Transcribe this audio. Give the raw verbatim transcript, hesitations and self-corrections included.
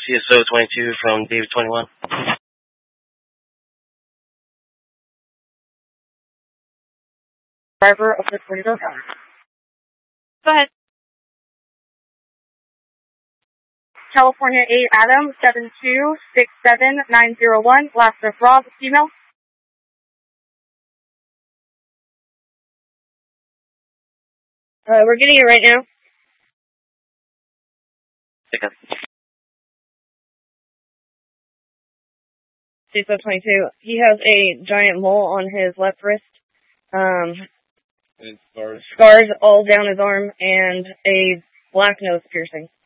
C S O twenty-two from David twenty-one. Driver of the forty-four. Go ahead. California eight Adam seven two six seven nine zero one. Last of Rob, female. Uh, we're getting it right now. Okay. C S O twenty-two. He has a giant mole on his left wrist. Um, and scars. Scars all down his arm and a black nose piercing.